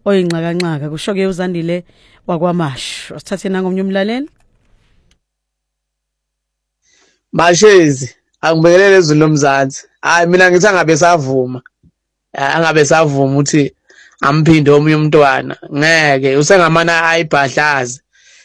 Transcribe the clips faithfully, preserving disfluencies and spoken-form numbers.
oyinxakanxaka kusho ke uZandile wakwaMashu. Asithathe nangomnye umlaleli. Mashezi angibhekelele ezweni lomzansi. Hayi mina ngithi angabe savuma. Angabe savuma uthi amphinde omunye umntwana. Ngeke usengamana ayibhadlaze.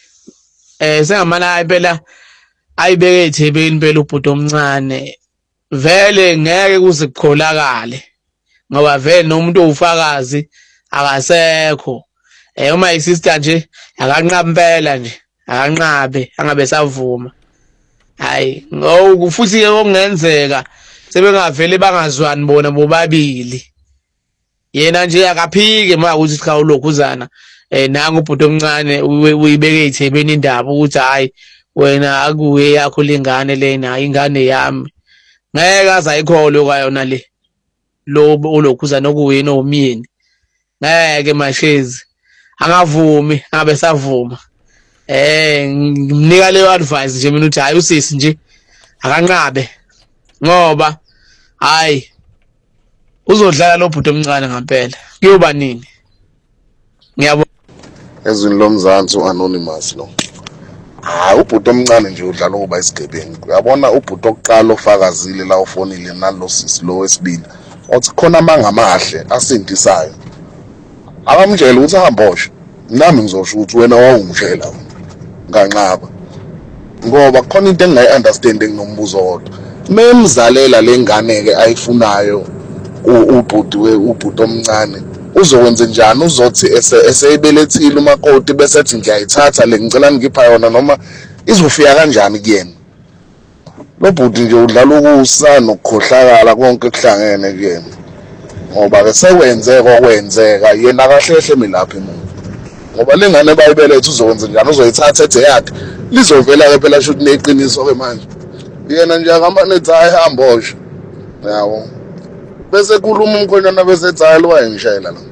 Eh sengamana ayibela ayibeke ethebeni phela ubhuti omncane. Vele ngeke kuze kukholakale. Ngoba vele nomuntu ufakazi akasekho. Eh uma isister nje akanqabe impela nje. Akanqabe angabe savuma. Hayi ngo futhi okungenzeka sebengavele bangazwani bona bobabili. Yena nje akaphike manje ukuthi cha ulokhuzana eh nanga ubhuti omncane uyibeke ethebeni indaba ukuthi hayi wena akuye yakho lengane lena ingane yami. Ngeke azayikholwe kwayona le lo ulokhuzana okuyena omyeni. Ngeke Mashezi angavumi angabe savuma. Eh ngimnika leyo advice nje mina uthi hayi usisi nje akanqabe ngoba hayi uzodlala lo bhuti omncane ngempela kuyoba nini. Ngiyabona ezweni lomzansi uanonymous lo. Hayi ubhuti omncane nje udlala ukuba isigebengu. Uyabona ubhuti oqala ofakazile la ufonile nalo sisi lo wesibili. Othi khona mangamahle asindisayo. Akamtshela ukuthi ahamboshe. Nami ngizosho ukuthi wena wawungitshela nganqaba. Ngoba khona into engayi-understand enginombuzo wodwa. Memzalela lengane ke ayifunayo ubhuti we ubhuti omncane. Uzokwenza njani uzothi eseyibelethile umakoti bese ethi ngiyayithatha le ngicela ngipha yona noma izofika kanjani kuyena. Lo bhuti nje udlala ukusa nokukhohlakala konke kuhlangene kuyena. Ngoba ke sekwenzeka okwenzeka yena akahlehle milapha emuntu. Ngoba lengane bayibelethe uzokwenza njani uzoyithatha ethe yakhe lizovela ke phela shothi neqiniso ke manje. Yena nje akamba nethi ayihamboshe. Yabo. Bese kuluma umkhonyana bese ethi ayilwayengishayela la.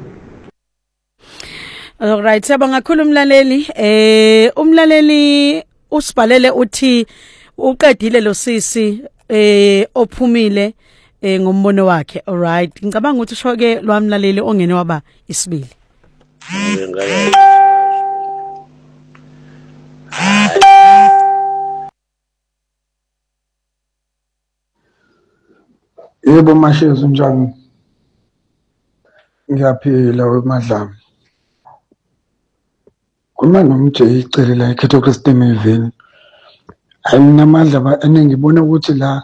Alright, siyabonga kakhulu umlaleli. Eh umlaleli usibhalele uthi uqedile lo sisi eh ophumile eh ngombono wakhe. Alright, ngicabanga ukuthi usho ke lwamlaleli ongene waba isibili. Yebo Mashezi njani? Ngiyaphila wemadlami. Kuma nomje icele la eKhetho Christian Event. Hayi mina amadla enengibona ukuthi la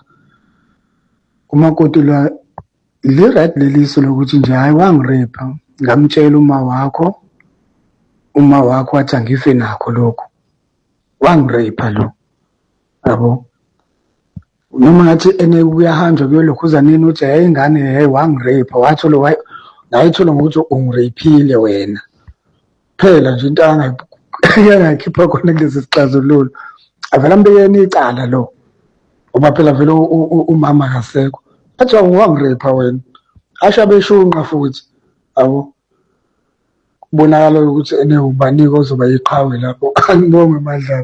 umakoti la le right leliso lokuthi nje hayi wangirepa ngamtshela uma wakho uma wakho wathi angife nakho lokho. Wangirepa lo. Yabo. Noma ngathi ene kuyahanjwa kuyolokhuzaneni uthi hey ingane hey wangirepa wathi lo ngayithola ngokuthi ungirepile wena. Phela nje into angayikhipha khona kulesi sixazululo. Avela mbekeni icala lo. Uma phela vele umama akasekho. Athi wangirepa wena. Asha beshunqa futhi. Abo. Bonakala ukuthi ene ubanike ozoba iqhawe lapho. Angibonge emadlala.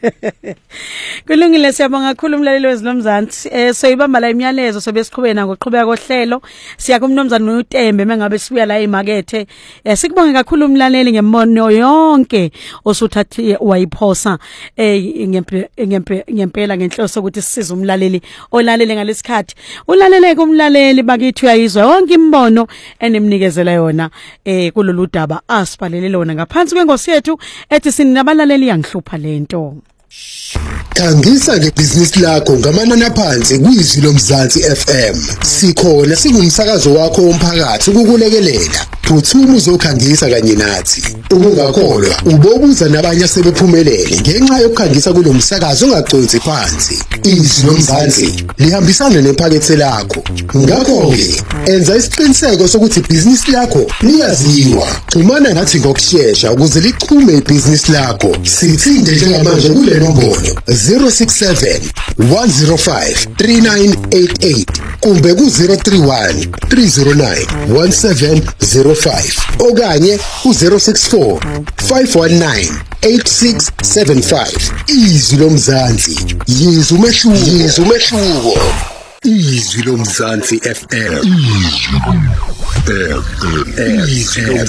Kulungile siyabonga kakhulu umlaleli wezilomzansi. Eh soyibamba la imiyalezo sobe siqhubena ngoqhubeka kohlelo. Siya kumnomzana uTembe mengabe sibuya la emakethe. Eh sikubonge kakhulu umlaleli ngembono yonke osuthathi wayiphosa eh ngempe ngempe ngempela ngenhloso ukuthi sisize umlaleli olalele ngalesikhathi. Ulaleleke umlaleli bakithi uyayizwa yonke imbono enemnikezela yona eh kulolu daba asiphalele lona ngaphansi kwengosi yethu ethi sinabalaleli yangihlupha lento. Khangisa ngebhizinisi lakho ngamanani aphansi kwizwi lomzansi F M. Sikhona singumsakazo wakho womphakathi ukukulekelela. Phuthuma uzokhangisa kanye nathi. Ukungakholwa ubobuza nabanye asebephumelele ngenxa yokukhangisa kulo msakazo ongagcotsi phansi. Izwi lomzansi lihambisana nephakethe lakho. Ngakho ke enza isiqiniseko sokuthi ibhizinisi lakho liyaziwa. Xhumana nathi ngokusheshsha ukuze liqhume ibhizinisi lakho. Sithinde njengamanje kule nombolo zero six seven one zero five three nine eight eight kumbe ku zero three one three zero nine one seven zero five okanye ku zero six four five one nine eight six seven five. Izwi lomzansi yizwa umehluko yizwa umehluko. Izwi lomzansi F M. Izwi